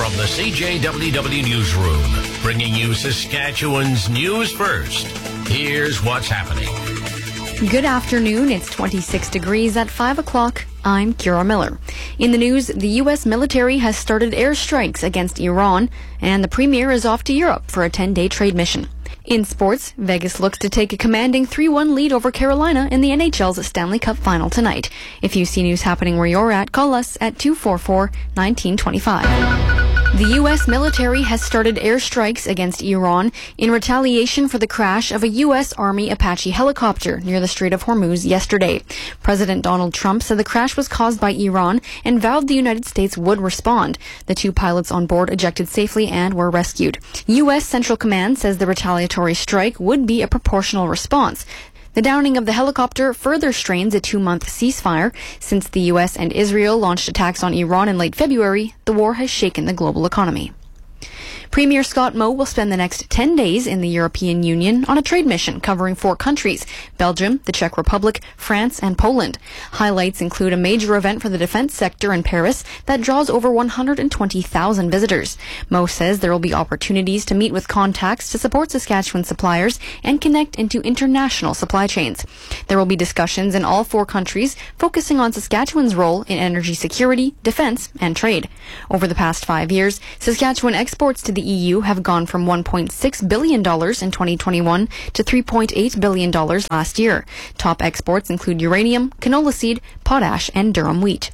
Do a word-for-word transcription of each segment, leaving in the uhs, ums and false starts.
from the C J W W Newsroom, bringing you Saskatchewan's news first. Here's what's happening. Good afternoon. It's twenty-six degrees at five o'clock. I'm Kira Miller. In the news, the U S military has started airstrikes against Iran, and the Premier is off to Europe for a ten-day trade mission. In sports, Vegas looks to take a commanding three one lead over Carolina in the N H L's Stanley Cup final tonight. If you see news happening where you're at, call us at two four four, one nine two five. The U S military has started airstrikes against Iran in retaliation for the crash of a U S Army Apache helicopter near the Strait of Hormuz yesterday. President Donald Trump said the crash was caused by Iran and vowed the United States would respond. The two pilots on board ejected safely and were rescued. U S Central Command says the retaliatory strike would be a proportional response. The downing of the helicopter further strains a two-month ceasefire. Since the U S and Israel launched attacks on Iran in late February, the war has shaken the global economy. Premier Scott Moe will spend the next ten days in the European Union on a trade mission covering four countries: Belgium, the Czech Republic, France, and Poland. Highlights include a major event for the defense sector in Paris that draws over one hundred twenty thousand visitors. Moe says there will be opportunities to meet with contacts to support Saskatchewan suppliers and connect into international supply chains. There will be discussions in all four countries focusing on Saskatchewan's role in energy security, defense, and trade. Over the past five years, Saskatchewan exports to the E U have gone from one point six billion dollars in twenty twenty-one to three point eight billion dollars last year. Top exports include uranium, canola seed, potash, and durum wheat.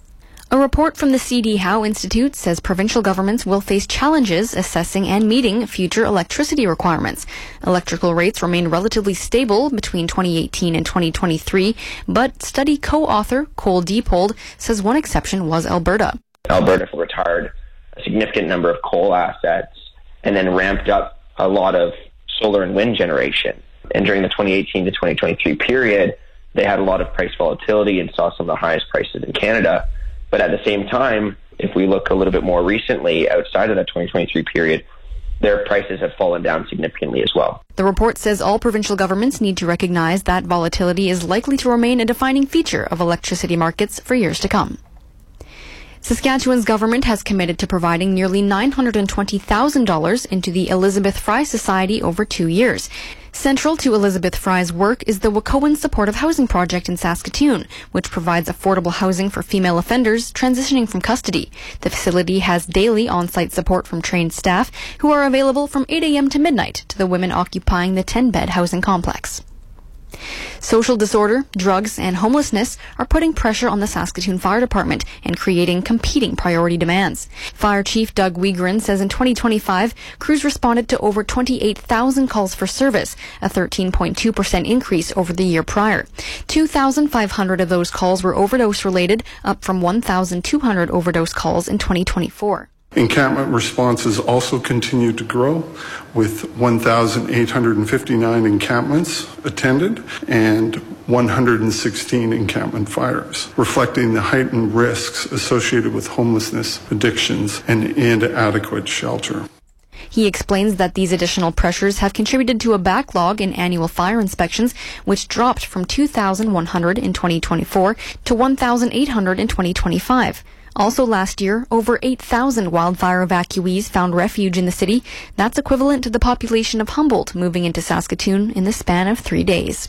A report from the C D Howe Institute says provincial governments will face challenges assessing and meeting future electricity requirements. Electrical rates remain relatively stable between twenty eighteen and twenty twenty-three, but study co-author Cole Diepold says one exception was Alberta. Alberta retired a significant number of coal assets and then ramped up a lot of solar and wind generation. And during the twenty eighteen to twenty twenty-three period, they had a lot of price volatility and saw some of the highest prices in Canada. But at the same time, if we look a little bit more recently outside of that twenty twenty-three period, their prices have fallen down significantly as well. The report says all provincial governments need to recognize that volatility is likely to remain a defining feature of electricity markets for years to come. Saskatchewan's government has committed to providing nearly nine hundred twenty thousand dollars into the Elizabeth Fry Society over two years. Central to Elizabeth Fry's work is the Wacoan Supportive Housing Project in Saskatoon, which provides affordable housing for female offenders transitioning from custody. The facility has daily on-site support from trained staff who are available from eight a.m. to midnight to the women occupying the ten-bed housing complex. Social disorder, drugs, and homelessness are putting pressure on the Saskatoon Fire Department and creating competing priority demands. Fire Chief Doug Wiegren says in twenty twenty-five, crews responded to over twenty-eight thousand calls for service, a thirteen point two percent increase over the year prior. two thousand five hundred of those calls were overdose-related, up from one thousand two hundred overdose calls in twenty twenty-four. Encampment responses also continue to grow, with one thousand eight hundred fifty-nine encampments attended and one hundred sixteen encampment fires, reflecting the heightened risks associated with homelessness, addictions, and inadequate shelter. He explains that these additional pressures have contributed to a backlog in annual fire inspections, which dropped from two thousand one hundred in twenty twenty-four to one thousand eight hundred in twenty twenty-five. Also last year, over eight thousand wildfire evacuees found refuge in the city. That's equivalent to the population of Humboldt moving into Saskatoon in the span of three days.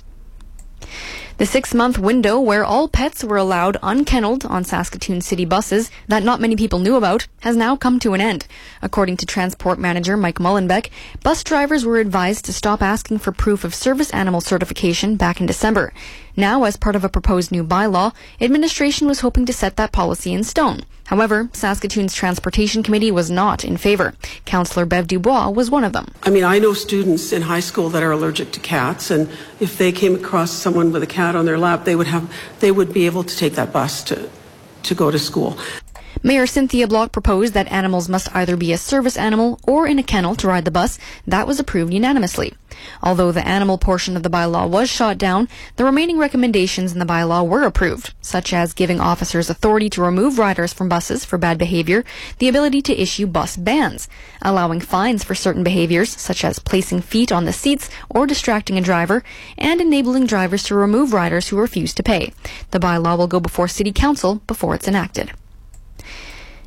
The six-month window where all pets were allowed unkennelled on Saskatoon city buses that not many people knew about has now come to an end. According to Transport Manager Mike Mullenbeck, bus drivers were advised to stop asking for proof of service animal certification back in December. Now, as part of a proposed new bylaw, administration was hoping to set that policy in stone. However, Saskatoon's Transportation Committee was not in favour. Councillor Bev Dubois was one of them. I mean, I know students in high school that are allergic to cats, and if they came across someone with a cat on their lap, they would have, they would be able to take that bus to, to go to school. Mayor Cynthia Block proposed that animals must either be a service animal or in a kennel to ride the bus. That was approved unanimously. Although the animal portion of the bylaw was shot down, the remaining recommendations in the bylaw were approved, such as giving officers authority to remove riders from buses for bad behavior, the ability to issue bus bans, allowing fines for certain behaviors, such as placing feet on the seats or distracting a driver, and enabling drivers to remove riders who refuse to pay. The bylaw will go before City Council before it's enacted.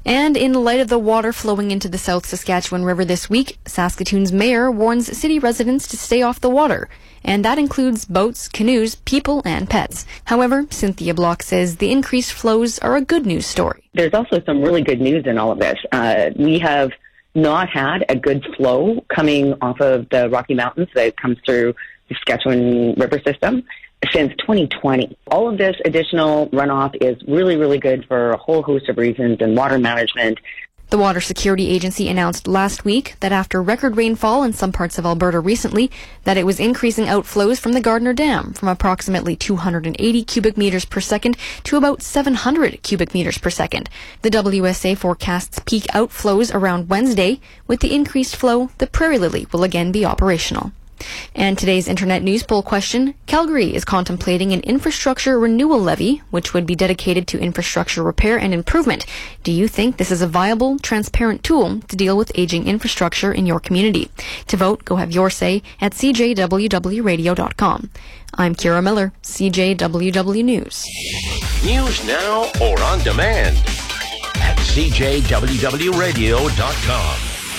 And in light of the water flowing into the South Saskatchewan River this week, Saskatoon's mayor warns city residents to stay off the water. And that includes boats, canoes, people, and pets. However, Cynthia Block says the increased flows are a good news story. There's also some really good news in all of this. Uh, we have not had a good flow coming off of the Rocky Mountains that comes through the Saskatchewan River system since twenty twenty. All of this additional runoff is really, really good for a whole host of reasons and water management. The Water Security Agency announced last week that after record rainfall in some parts of Alberta recently, that it was increasing outflows from the Gardner Dam from approximately two hundred eighty cubic meters per second to about seven hundred cubic meters per second. The W S A forecasts peak outflows around Wednesday. With the increased flow, the Prairie Lily will again be operational. And today's internet news poll question, Calgary is contemplating an infrastructure renewal levy, which would be dedicated to infrastructure repair and improvement. Do you think this is a viable, transparent tool to deal with aging infrastructure in your community? To vote, go have your say at c j w w radio dot com. I'm Kira Miller, C J W W News. News now or on demand at c j w w radio dot com.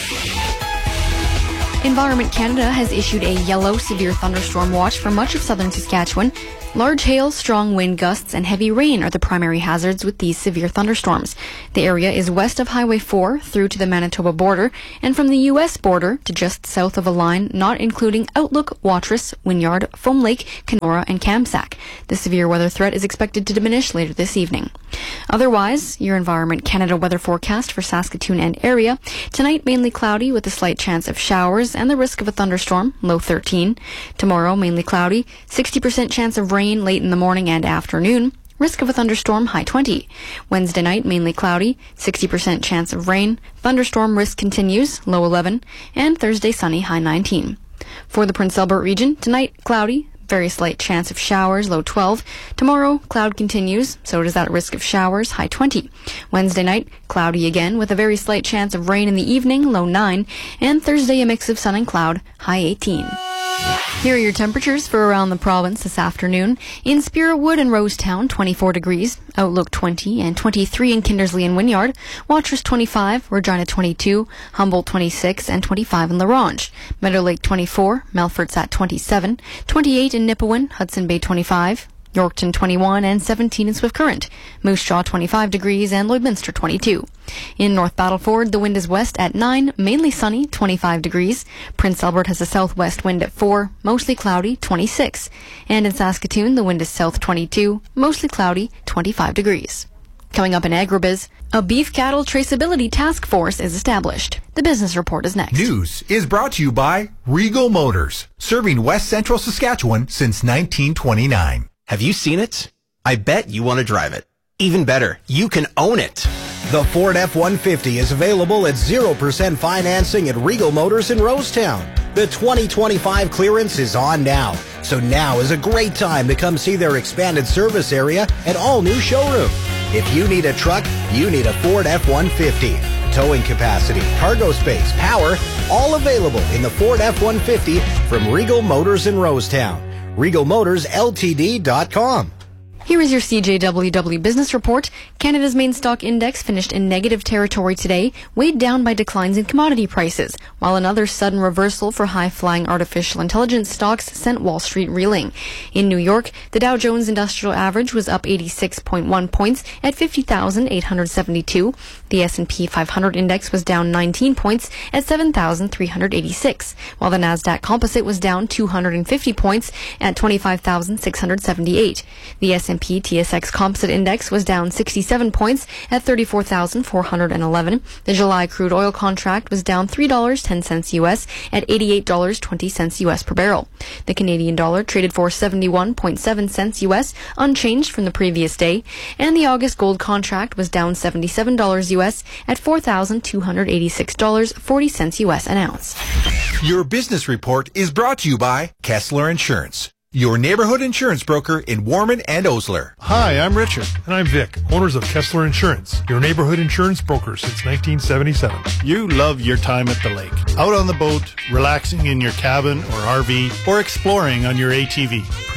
Environment Canada has issued a yellow severe thunderstorm watch for much of southern Saskatchewan. Large hail, strong wind gusts, and heavy rain are the primary hazards with these severe thunderstorms. The area is west of Highway four through to the Manitoba border and from the U S border to just south of a line not including Outlook, Watrous, Wynyard, Foam Lake, Kenora, and Kamsack. The severe weather threat is expected to diminish later this evening. Otherwise, your Environment Canada weather forecast for Saskatoon and area. Tonight, mainly cloudy with a slight chance of showers and the risk of a thunderstorm, low thirteen. Tomorrow, mainly cloudy, sixty percent chance of rain late in the morning and afternoon. Risk of a thunderstorm, high twenty. Wednesday night, mainly cloudy, sixty percent chance of rain. Thunderstorm risk continues, low eleven. And Thursday, sunny, high nineteen. For the Prince Albert region, tonight, cloudy, very slight chance of showers, low twelve. Tomorrow, cloud continues, so does that risk of showers, high twenty. Wednesday night, cloudy again, with a very slight chance of rain in the evening, low nine. And Thursday, a mix of sun and cloud, high eighteen. Here are your temperatures for around the province this afternoon. In Spiritwood and Rosetown, twenty-four degrees. Outlook, twenty, and twenty-three in Kindersley and Wynyard. Watrous, twenty-five. Regina, twenty-two. Humboldt, twenty-six, and twenty-five in La Ronge. Meadow Lake, twenty-four. Melfort's at twenty-seven. twenty-eight in Nipawin. Hudson Bay, twenty-five. Yorkton, twenty-one, and seventeen in Swift Current. Moose Jaw, twenty-five degrees, and Lloydminster, twenty-two. In North Battleford, the wind is west at nine, mainly sunny, twenty-five degrees. Prince Albert has a southwest wind at four, mostly cloudy, twenty-six. And in Saskatoon, the wind is south twenty-two, mostly cloudy, twenty-five degrees. Coming up in Agribiz, a beef cattle traceability task force is established. The business report is next. News is brought to you by Regal Motors, serving West Central Saskatchewan since nineteen twenty-nine. Have you seen it? I bet you want to drive it. Even better, you can own it. The Ford F one fifty is available at zero percent financing at Regal Motors in Rosetown. The twenty twenty-five clearance is on now, so now is a great time to come see their expanded service area and all-new showroom. If you need a truck, you need a Ford F one fifty. Towing capacity, cargo space, power, all available in the Ford F one fifty from Regal Motors in Rosetown. Regal Motors L T D dot com. Here is your C J W W Business Report. Canada's main stock index finished in negative territory today, weighed down by declines in commodity prices, while another sudden reversal for high-flying artificial intelligence stocks sent Wall Street reeling. In New York, the Dow Jones Industrial Average was up eighty-six point one points at fifty thousand eight hundred seventy-two. The S and P five hundred index was down nineteen points at seven thousand three hundred eighty-six, while the Nasdaq Composite was down two hundred fifty points at twenty-five thousand six hundred seventy-eight. The S and P T S X Composite Index was down sixty-seven points at thirty-four thousand four hundred eleven. The July crude oil contract was down three dollars and ten cents U S at eighty-eight dollars and twenty cents U S per barrel. The Canadian dollar traded for seventy-one point seven cents U S, unchanged from the previous day, and the August gold contract was down seventy-seven dollars U S at four thousand two hundred eighty-six dollars and forty cents U S an ounce. Your business report is brought to you by Kessler Insurance, your neighborhood insurance broker in Warman and Osler. Hi, I'm Richard. And I'm Vic, owners of Kessler Insurance, your neighborhood insurance broker since nineteen seventy-seven. You love your time at the lake, out on the boat, relaxing in your cabin or R V, or exploring on your A T V.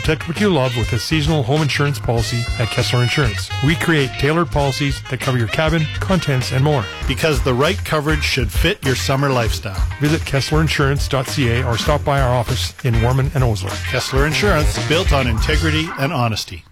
Protect what you love with a seasonal home insurance policy at Kessler Insurance. We create tailored policies that cover your cabin, contents, and more. Because the right coverage should fit your summer lifestyle. Visit Kessler Insurance dot C A or stop by our office in Warman and Osler. Kessler Insurance, built on integrity and honesty.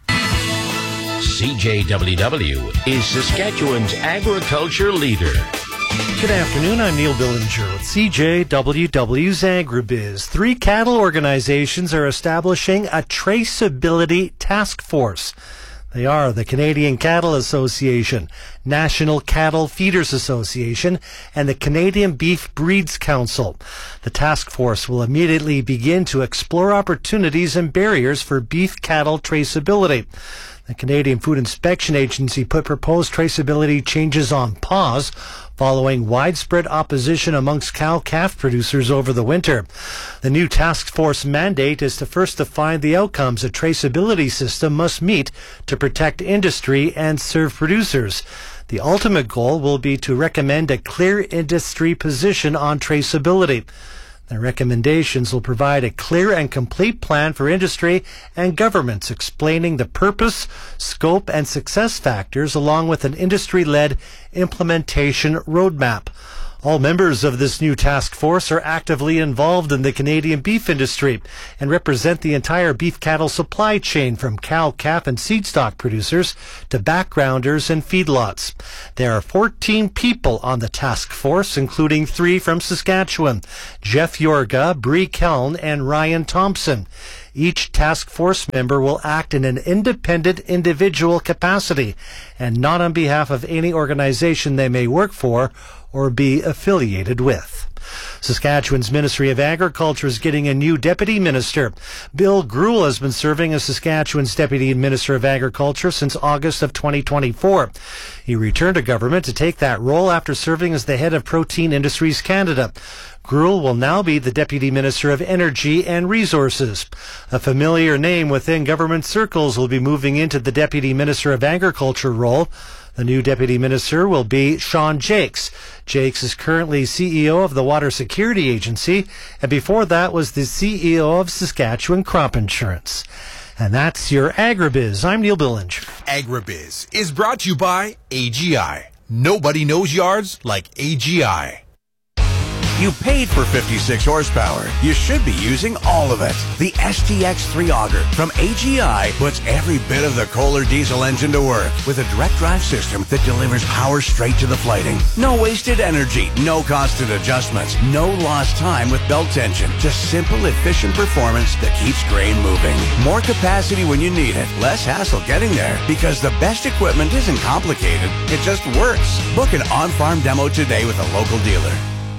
C J W W is Saskatchewan's agriculture leader. Good afternoon, I'm Neil Billinger with C J W W's AgriBiz. Three cattle organizations are establishing a traceability task force. They are the Canadian Cattle Association, National Cattle Feeders Association, and the Canadian Beef Breeds Council. The task force will immediately begin to explore opportunities and barriers for beef cattle traceability. The Canadian Food Inspection Agency put proposed traceability changes on pause following widespread opposition amongst cow-calf producers over the winter. The new task force mandate is to first define the outcomes a traceability system must meet to protect industry and serve producers. The ultimate goal will be to recommend a clear industry position on traceability. The recommendations will provide a clear and complete plan for industry and governments explaining the purpose, scope, and success factors along with an industry-led implementation roadmap. All members of this new task force are actively involved in the Canadian beef industry and represent the entire beef cattle supply chain from cow, calf, and seed stock producers to backgrounders and feedlots. There are fourteen people on the task force, including three from Saskatchewan, Jeff Yorga, Bree Keln, and Ryan Thompson. Each task force member will act in an independent individual capacity and not on behalf of any organization they may work for or be affiliated with. Saskatchewan's Ministry of Agriculture is getting a new deputy minister. Bill Greuel has been serving as Saskatchewan's Deputy Minister of Agriculture since August of twenty twenty-four. He returned to government to take that role after serving as the head of Protein Industries Canada. Greuel will now be the Deputy Minister of Energy and Resources. A familiar name within government circles will be moving into the Deputy Minister of Agriculture role. The new Deputy Minister will be Sean Jakes. Jakes is currently C E O of the Water Security Agency, and before that was the C E O of Saskatchewan Crop Insurance. And that's your AgriBiz. I'm Neil Billinger. AgriBiz is brought to you by A G I. Nobody knows yards like A G I. You paid for fifty-six horsepower. You should be using all of it. The S T X three auger from A G I puts every bit of the Kohler diesel engine to work with a direct drive system that delivers power straight to the flighting. No wasted energy, no costed adjustments, no lost time with belt tension. Just simple, efficient performance that keeps grain moving. More capacity when you need it, less hassle getting there, because the best equipment isn't complicated, it just works. Book an on-farm demo today with a local dealer.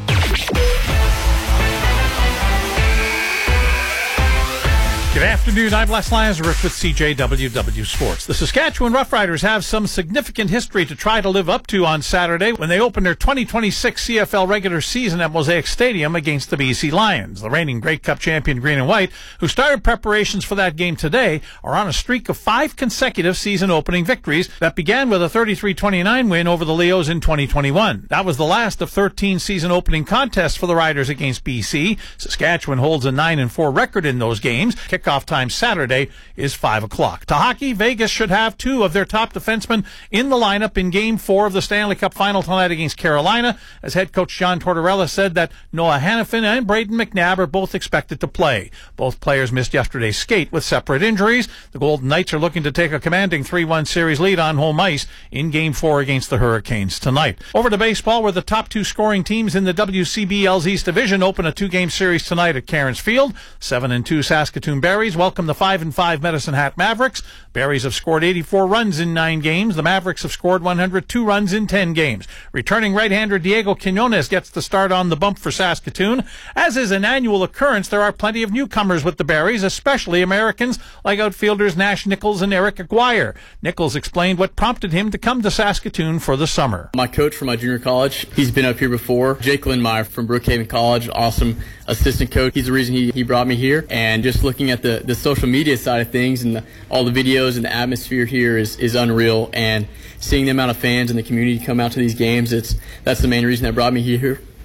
Good afternoon, I'm Les Lazarus with C J W W Sports. The Saskatchewan Roughriders have some significant history to try to live up to on Saturday when they open their twenty twenty-six C F L regular season at Mosaic Stadium against the B C Lions. The reigning Grey Cup champion Green and White, who started preparations for that game today, are on a streak of five consecutive season opening victories that began with a thirty-three twenty-nine win over the Leos in twenty twenty-one. That was the last of thirteen season opening contests for the Riders against B C. Saskatchewan holds a nine and four record in those games. Kickoff time Saturday is five o'clock. To hockey, Vegas should have two of their top defensemen in the lineup in Game four of the Stanley Cup Final tonight against Carolina, as head coach John Tortorella said that Noah Hannafin and Braden McNabb are both expected to play. Both players missed yesterday's skate with separate injuries. The Golden Knights are looking to take a commanding three one series lead on home ice in Game four against the Hurricanes tonight. Over to baseball, where the top two scoring teams in the W C B L's East Division open a two-game series tonight at Cairns Field. seven and two Saskatoon Berries welcome the five and five Medicine Hat Mavericks. Berries have scored eighty-four runs in nine games. The Mavericks have scored one hundred two runs in ten games. Returning right-hander Diego Quinones gets the start on the bump for Saskatoon. As is an annual occurrence, there are plenty of newcomers with the Berries, especially Americans like outfielders Nash Nichols and Eric Aguirre. Nichols explained what prompted him to come to Saskatoon for the summer. My coach from my junior college, he's been up here before. Jake Lindmeyer from Brookhaven College, awesome assistant coach. He's the reason he, he brought me here. And just looking at the, the social media side of things and the, all the videos and the atmosphere here is, is unreal. And seeing the amount of fans and the community come out to these games, it's that's the main reason that brought me here.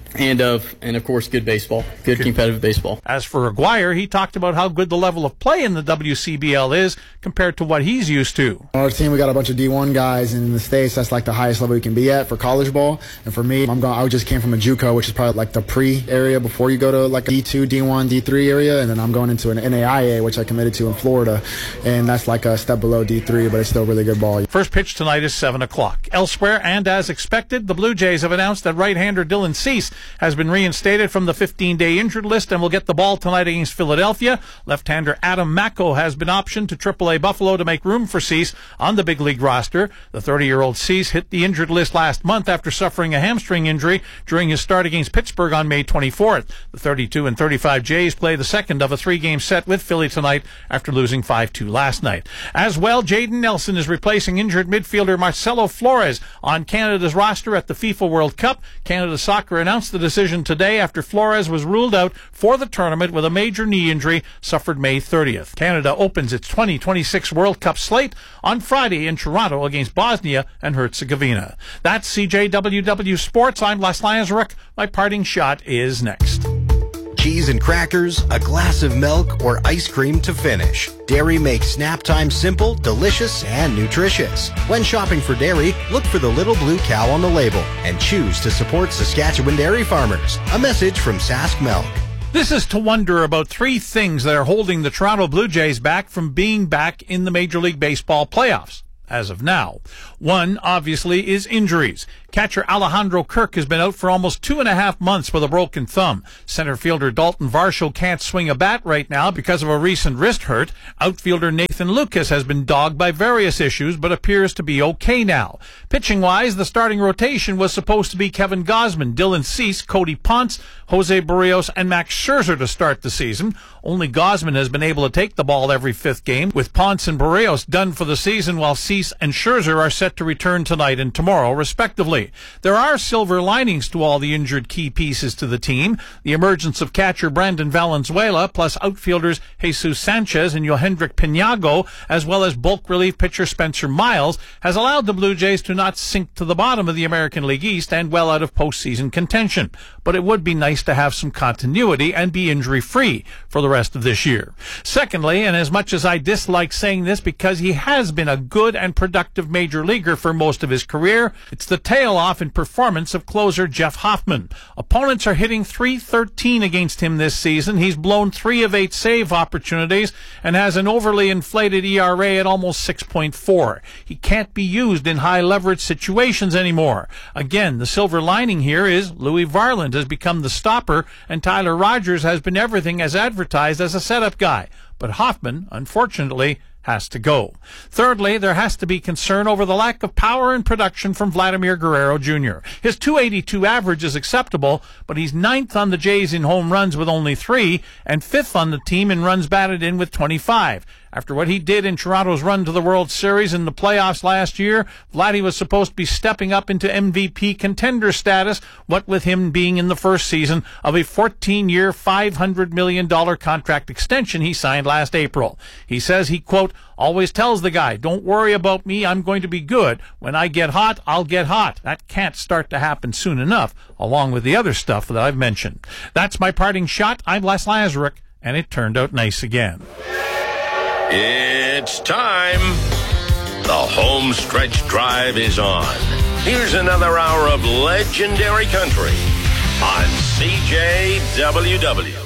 and of, and of course, good baseball, good competitive baseball. As for Aguirre, he talked about how good the level of play in the W C B L is compared to what he's used to. On our team, we got a bunch of D one guys, and in the States, that's like the highest level you can be at for college ball. And for me, I'm going. I just came from a JUCO, which is probably like the pre area before you go to like a D two, D one, D three area, and then I'm going into an N A I A, which I committed to in Florida, and that's like a step below D three, but it's still really good ball. First pitch tonight is seven o'clock. Elsewhere, and as expected, the Blue Jays have announced that right-hander Dylan Cease has been reinstated from the fifteen-day injured list and will get the ball tonight against Philadelphia. Left-hander Adam Macko has been optioned to triple A Buffalo to make room for Cease on the big league roster. The thirty-year-old Cease hit the injured list last month after suffering a hamstring injury during his start against Pittsburgh on May twenty-fourth. The thirty-two and thirty-five Jays play the second of a three-game set with Philly tonight after losing five two last night. As well, Jaden Nelson is replacing injured midfielder Marcelo Flores on Canada's roster at the FIFA World Cup. Canada Soccer announced the decision today after Flores was ruled out for the tournament with a major knee injury suffered May thirtieth. Canada opens its twenty twenty-six World Cup slate on Friday in Toronto against Bosnia and Herzegovina. That's C J W W Sports. I'm Les Lazaruk. My parting shot is next. Cheese and crackers, a glass of milk, or ice cream to finish. Dairy makes snap time simple, delicious, and nutritious. When shopping for dairy, look for the little blue cow on the label and choose to support Saskatchewan dairy farmers. A message from Sask Milk. This is to wonder about three things that are holding the Toronto Blue Jays back from being back in the Major League Baseball playoffs. As of now. One, obviously, is injuries. Catcher Alejandro Kirk has been out for almost two and a half months with a broken thumb. Center fielder Dalton Varsho can't swing a bat right now because of a recent wrist hurt. Outfielder Nathan Lucas has been dogged by various issues, but appears to be okay now. Pitching-wise, the starting rotation was supposed to be Kevin Gausman, Dylan Cease, Cody Ponce, Jose Barrios, and Max Scherzer to start the season. Only Gausman has been able to take the ball every fifth game, with Ponce and Barrios done for the season, while Cease and Scherzer are set to return tonight and tomorrow, respectively. There are silver linings to all the injured key pieces to the team. The emergence of catcher Brandon Valenzuela, plus outfielders Jesus Sanchez and Yohendrick Pinago, as well as bulk relief pitcher Spencer Miles, has allowed the Blue Jays to not sink to the bottom of the American League East and well out of postseason contention. But it would be nice to have some continuity and be injury-free for the rest of this year. Secondly, and as much as I dislike saying this because he has been a good and productive major leaguer for most of his career, it's the tail-off in performance of closer Jeff Hoffman. Opponents are hitting three thirteen against him this season. He's blown three of eight save opportunities and has an overly inflated E R A at almost six point four. He can't be used in high-leverage situations anymore. Again, the silver lining here is Louis Varland has become the stopper and Tyler Rogers has been everything as advertised as a setup guy. But Hoffman, unfortunately, has to go. Thirdly, there has to be concern over the lack of power and production from Vladimir Guerrero Junior His two eighty-two average is acceptable, but he's ninth on the Jays in home runs with only three and fifth on the team in runs batted in with twenty-five. After what he did in Toronto's run to the World Series in the playoffs last year, Vladdy was supposed to be stepping up into M V P contender status, what with him being in the first season of a fourteen-year, five hundred million dollars contract extension he signed last April. He says he, quote, always tells the guy, don't worry about me, I'm going to be good. When I get hot, I'll get hot. That can't start to happen soon enough, along with the other stuff that I've mentioned. That's my parting shot. I'm Les Lazaruk, and it turned out nice again. It's time. The home stretch drive is on. Here's another hour of legendary country on C J W W.